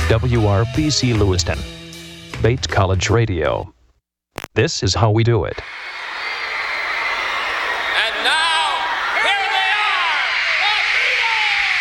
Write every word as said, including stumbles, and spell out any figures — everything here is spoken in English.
W R B C Lewiston. Bates College Radio. This is how we do it.